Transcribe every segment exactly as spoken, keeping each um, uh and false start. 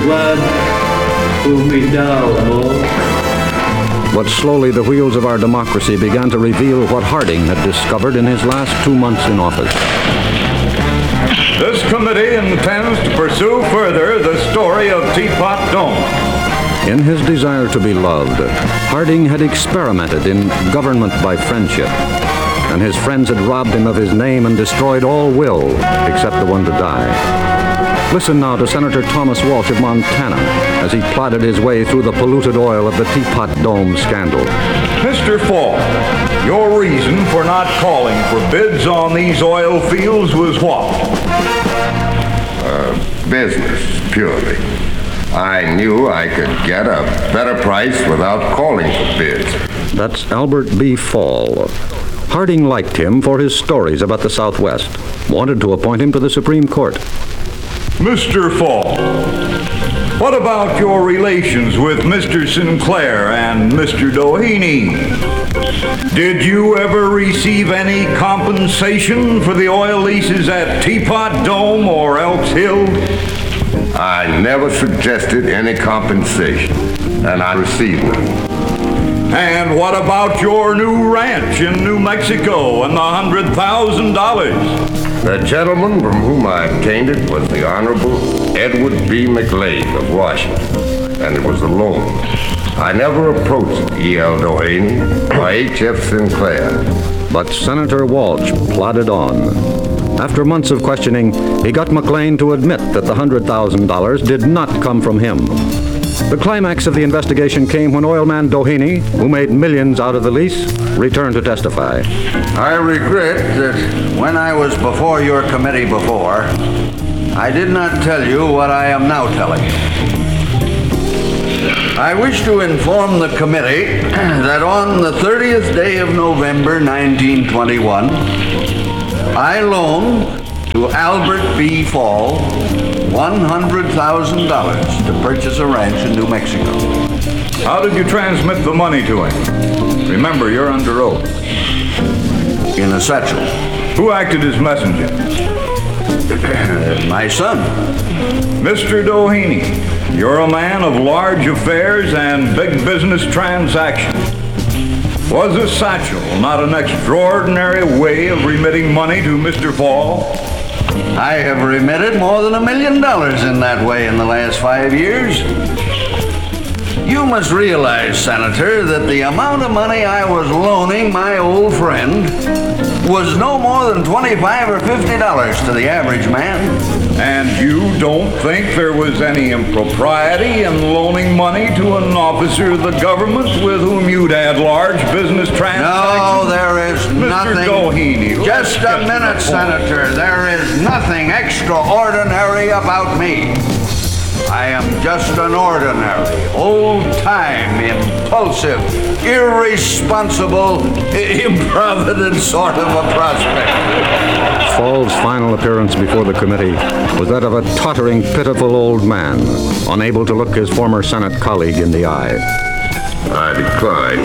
one, pull me down, boy. But slowly the wheels of our democracy began to reveal what Harding had discovered in his last two months in office. This committee intends to pursue further the story of Teapot Dome. In his desire to be loved, Harding had experimented in government by friendship, and his friends had robbed him of his name and destroyed all will except the one to die. Listen now to Senator Thomas Walsh of Montana as he plodded his way through the polluted oil of the Teapot Dome scandal. Mister Fall, your reason for not calling for bids on these oil fields was what? Uh, business, purely. I knew I could get a better price without calling for bids. That's Albert B. Fall. Harding liked him for his stories about the Southwest, wanted to appoint him to the Supreme Court. Mister Fall, what about your relations with Mister Sinclair and Mister Doheny? Did you ever receive any compensation for the oil leases at Teapot Dome or Elks Hill? I never suggested any compensation, and I received none. And what about your new ranch in New Mexico and the hundred thousand dollars? The gentleman from whom I obtained it was the Honorable Edward B. McLean of Washington, and it was a loan. I never approached E L. Doheny or H F. Sinclair. But Senator Walsh plodded on. After months of questioning, he got McLean to admit that the one hundred thousand dollars did not come from him. The climax of the investigation came when oilman Doheny, who made millions out of the lease, returned to testify. I regret that when I was before your committee before, I did not tell you what I am now telling you. I wish to inform the committee that on the thirtieth day of November, nineteen twenty-one, I loaned to Albert B. Fall one hundred thousand dollars to purchase a ranch in New Mexico. How did you transmit the money to him? Remember, you're under oath. In a satchel. Who acted as messenger? My son. Mister Doheny, you're a man of large affairs and big business transactions. Was a satchel not an extraordinary way of remitting money to Mister Fall? I have remitted more than a million dollars in that way in the last five years. You must realize, Senator, that the amount of money I was loaning my old friend was no more than twenty-five or fifty dollars to the average man. And you don't think there was any impropriety in loaning money to an officer of the government with whom you'd had large business transactions? No, there is nothing. Mister Doheny, just a minute, Senator. There is nothing extraordinary about me. I am just an ordinary, old-time, impulsive, irresponsible, improvident sort of a prospect. Fall's final appearance before the committee was that of a tottering, pitiful old man, unable to look his former Senate colleague in the eye. I declined,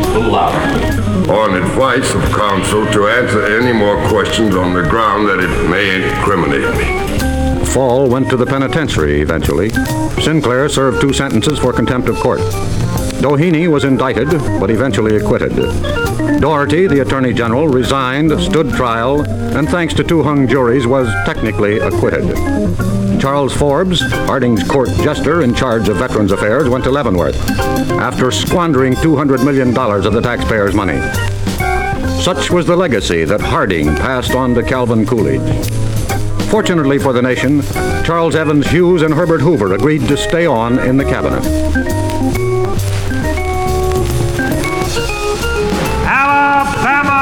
on advice of counsel, to answer any more questions on the ground that it may incriminate me. Fall went to the penitentiary eventually. Sinclair served two sentences for contempt of court. Doheny was indicted, but eventually acquitted. Doherty, the Attorney General, resigned, stood trial, and thanks to two hung juries, was technically acquitted. Charles Forbes, Harding's court jester in charge of Veterans Affairs, went to Leavenworth after squandering two hundred million dollars of the taxpayers' money. Such was the legacy that Harding passed on to Calvin Coolidge. Fortunately for the nation, Charles Evans Hughes and Herbert Hoover agreed to stay on in the cabinet. Alabama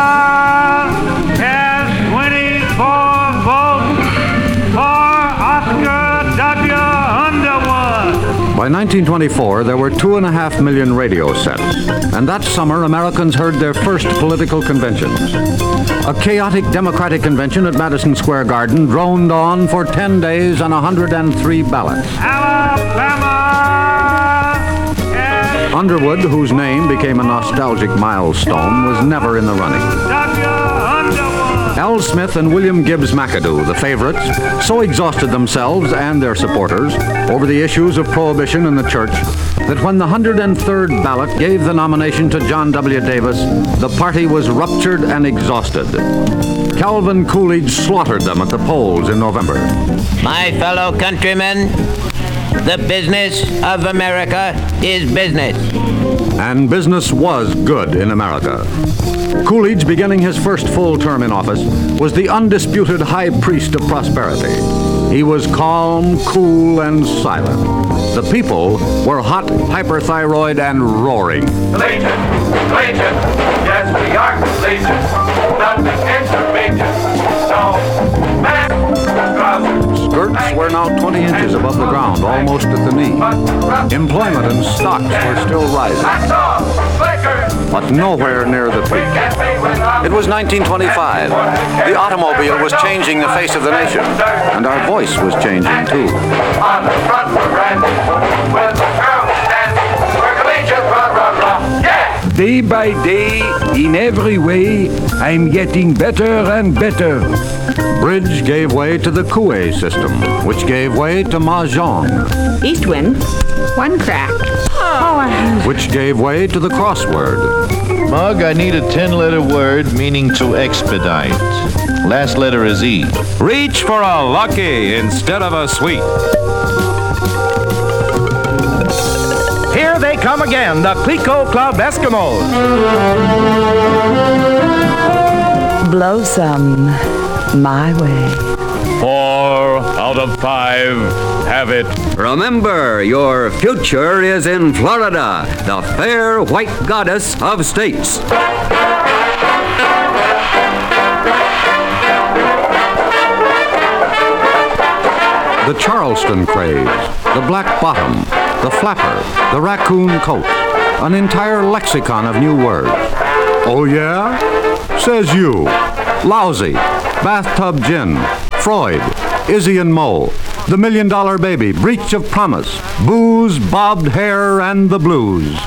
has twenty-four votes for Oscar W. Underwood. By nineteen twenty-four, there were two and a half million radio sets, and that summer, Americans heard their first political conventions. A chaotic Democratic convention at Madison Square Garden droned on for ten days and one hundred three ballots. Alabama! Underwood, whose name became a nostalgic milestone, was never in the running. W. Underwood! Al Smith and William Gibbs McAdoo, the favorites, so exhausted themselves and their supporters over the issues of prohibition in the church that when the one hundred third ballot gave the nomination to John W. Davis, the party was ruptured and exhausted. Calvin Coolidge slaughtered them at the polls in November. My fellow countrymen, the business of America is business. And business was good in America. Coolidge, beginning his first full term in office, was the undisputed high priest of prosperity. He was calm, cool, and silent. The people were hot, hyperthyroid, and roaring. Legion, Legion, yes, we are Legion. Nothing intermediate. No, man, trousers. Skirts were now twenty inches above the ground, almost at the knee. Employment and stocks were still rising, but nowhere near the peak. It was nineteen twenty-five. The automobile was changing the face of the nation, and our voice was changing too. On the front we're Randy, with the girl standing, we're Collegiate, rah, rah, rah, yeah! Day by day, in every way, I'm getting better and better. Bridge gave way to the Coué system, which gave way to Mahjong. East wind, one crack. Oh, which gave way to the crossword. Mug, I need a ten-letter word meaning to expedite. Last letter is E. Reach for a lucky instead of a sweet. Here they come again, the Clico Club Eskimos. blow some my way. Four out of five have it. Remember, your future is in Florida, the fair white goddess of states. The Charleston craze, the black bottom, the flapper, the raccoon coat, an entire lexicon of new words. Oh yeah? Says you. Lousy, bathtub gin, Freud, Izzy and Mo, the million dollar baby, breach of promise, booze, bobbed hair, and the blues.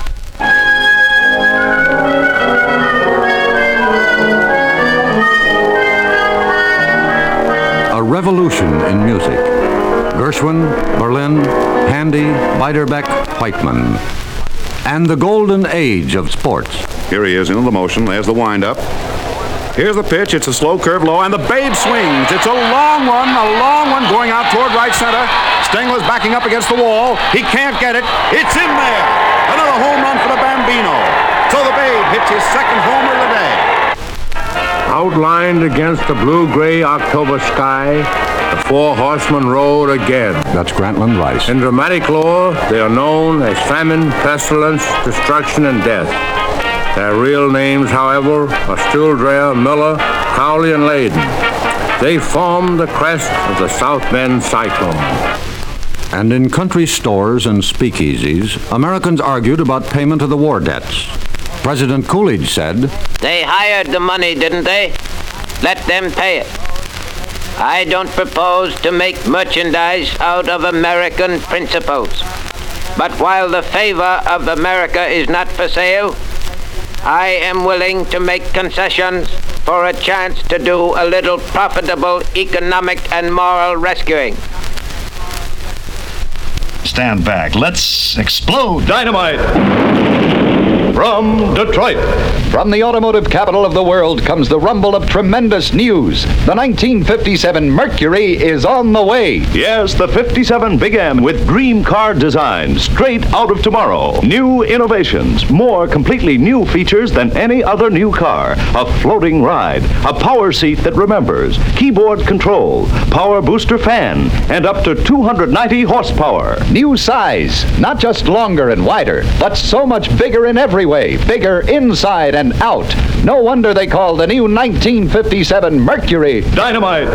A revolution in music. Gershwin, Berlin, Handy, Beiderbecke, Whiteman. And the golden age of sports. Here he is into the motion. There's the wind-up. Here's the pitch. It's a slow curve low, and the babe swings. It's a long one, a long one going out toward right center. Stengler's backing up against the wall. He can't get it. It's in there. Another home run for the Bambino. So the babe hits his second homer of the day. Outlined against the blue-gray October sky, the four horsemen rode again. That's Grantland Rice. In dramatic lore, they are known as famine, pestilence, destruction, and death. Their real names, however, are Stuhldreher, Miller, Cowley, and Layden. They form the crest of the South Bend Cyclone. And in country stores and speakeasies, Americans argued about payment of the war debts. President Coolidge said, They hired the money, didn't they? Let them pay it. I don't propose to make merchandise out of American principles. But while the favor of America is not for sale, I am willing to make concessions for a chance to do a little profitable economic and moral rescuing. Stand back. Let's explode dynamite. From Detroit. From the automotive capital of the world comes the rumble of tremendous news. The nineteen fifty-seven Mercury is on the way. Yes, the fifty-seven Big M with dream car design, straight out of tomorrow. New innovations, more completely new features than any other new car. A floating ride, a power seat that remembers, keyboard control, power booster fan, and up to two hundred ninety horsepower. New size, not just longer and wider, but so much bigger in every way. Bigger inside and out. No wonder they call the new nineteen fifty-seven Mercury Dynamite.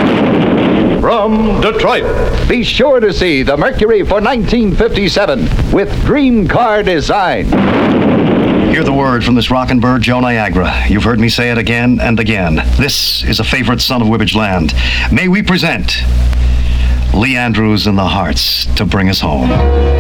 From Detroit. Be sure to see the Mercury for nineteen fifty-seven with dream car design. Hear the word from this rockin' bird, Joe Niagara. You've heard me say it again and again. This is a favorite son of Wibbage Land. May we present Lee Andrews and the Hearts to bring us home.